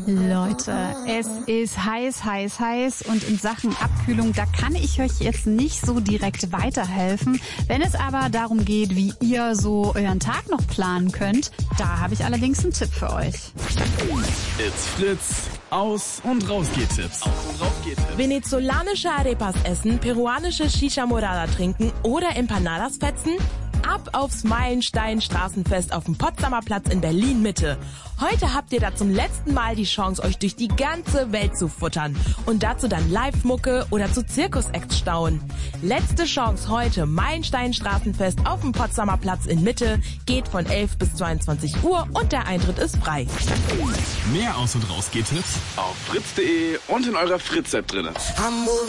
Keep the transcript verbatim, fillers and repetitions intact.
Leute, es ist heiß, heiß, heiß und in Sachen Abkühlung, da kann ich euch jetzt nicht so direkt weiterhelfen. Wenn es aber darum geht, wie ihr so euren Tag noch planen könnt, da habe ich allerdings einen Tipp für euch. It's Fritz, Aus- und Rausgeht-Tipps. Aus- und Rausgeht-Tipps. Venezolanische Arepas essen, peruanische Shisha Morada trinken oder Empanadas fetzen? Ab aufs Meilenstein-Straßenfest auf dem Potsdamer Platz in Berlin-Mitte. Heute habt ihr da zum letzten Mal die Chance, euch durch die ganze Welt zu futtern und dazu dann Live-Mucke oder zu Zirkus-Acts staunen. Letzte Chance heute, Meilenstein-Straßenfest auf dem Potsdamer Platz in Mitte, geht von elf bis zweiundzwanzig Uhr und der Eintritt ist frei. Mehr Aus- und Rausgeht-Tipps auf fritz punkt de und in eurer Fritz-App drin.